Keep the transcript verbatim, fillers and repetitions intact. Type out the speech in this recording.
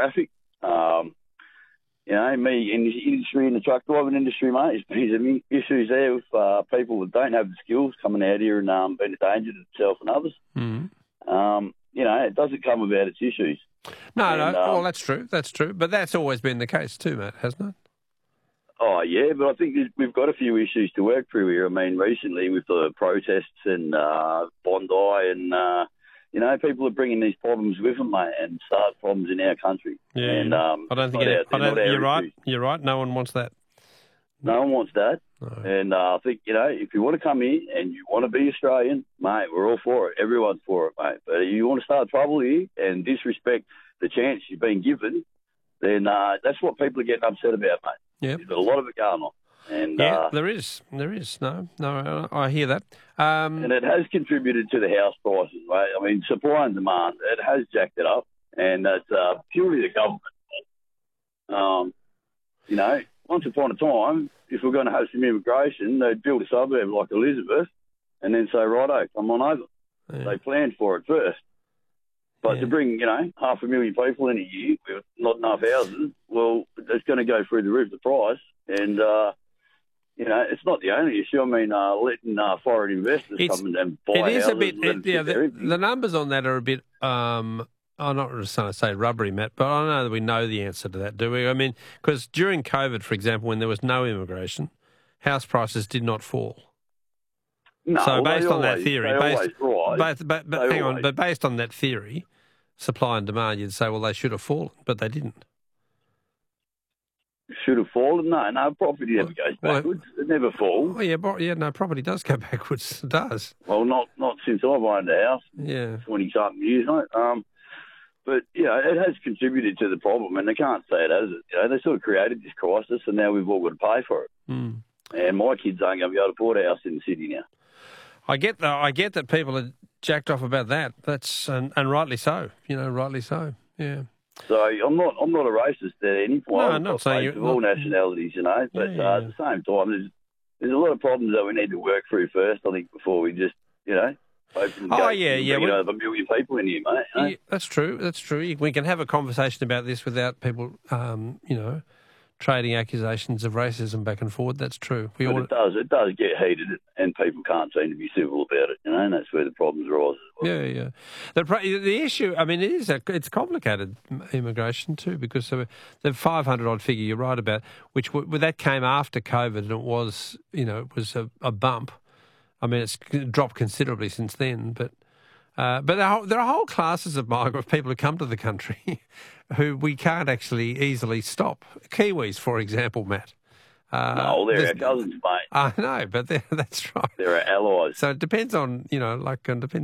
traffic. Um, you know, me in the industry, in the truck driving industry, mate, there's some issues there with uh, people that don't have the skills coming out here and um, being a danger to themselves and others. Mm. Um, you know, it doesn't come without its issues. No, and, no, um, well, that's true, that's true. But that's always been the case too, Matt, hasn't it? Oh, yeah, but I think we've got a few issues to work through here. I mean, recently with the protests and uh, Bondi and, uh, you know, people are bringing these problems with them, mate, and start problems in our country. Yeah, and, um, I don't think it, our, I don't, you're right, issues. you're right. No one wants that. No one wants that. No. And uh, I think, you know, if you want to come here and you want to be Australian, mate, we're all for it. Everyone's for it, mate. But if you want to start trouble here and disrespect the chance you've been given, then uh, that's what people are getting upset about, mate. Yeah, There's a lot of it going on. And, yeah, uh, there is. There is. No, no, I hear that. Um, and it has contributed to the house prices, mate. I mean, supply and demand, it has jacked it up. And it's uh, purely the government. Um, you know, once upon a time, if we're going to have some immigration, they'd build a suburb like Elizabeth and then say, righto, come on over. yeah. They planned for it first. But Yeah. to bring, you know, half a million people in a year with not enough houses, well, it's going to go through the roof, the price. And, uh, you know, it's not the only issue. I mean, uh, letting uh, foreign investors It's- come and buy It is houses a bit, and let it, them yeah, sit there the, empty. the numbers on that are a bit, um, I'm not just going to say rubbery, Matt, but I know that we know the answer to that, do we? I mean, because during COVID, for example, when there was no immigration, house prices did not fall. No, so well, based they on that always- theory, they based, always rise. but, but, but They hang on, always- but based on that theory, supply and demand, you'd say, well, they should have fallen, but they didn't. Should have fallen. No, no, property never goes well, backwards. It never falls. Oh, yeah, bo- yeah, no, property does go backwards. It does. Well, not not since I've owned a house, Yeah. twenty-something years, mate. Um, but, you know, it has contributed to the problem, and they can't say it hasn't. You know, they sort of created this crisis, and now we've all got to pay for it. Mm. And my kids aren't going to be able to afford a house in the city now. I get the, I get that people are jacked off about that. That's and, and rightly so. You know, rightly so. Yeah. So I'm not I'm not a racist at any point. No, I'm I've not got saying mates you're- of all not- nationalities, you know. But Yeah, yeah, uh, yeah. at the same time, there's there's a lot of problems that we need to work through first. I think before we just, you know, open the Oh, gates yeah, and yeah, bring we- over a million people in here, mate. You know? Yeah, that's true. That's true. We can have a conversation about this without people, um, you know, trading accusations of racism back and forward. That's true. We But all, it does it does get heated, and people can't seem to be civil about it, you know. And that's where the problems rise. as well. yeah, yeah. The pro- the issue. I mean, it is a, it's complicated immigration too, because of the five hundred odd figure you're right about, which w- that came after COVID, and it was, you know, it was a, a bump. I mean, it's dropped considerably since then, but. Uh, but there are, there are whole classes of migrant people who come to the country who we can't actually easily stop. Kiwis, for example, Matt. Uh, No, they're our there's- cousins, mate. I know, but they're- that's right. They're our allies. So it depends on, you know, like, it depends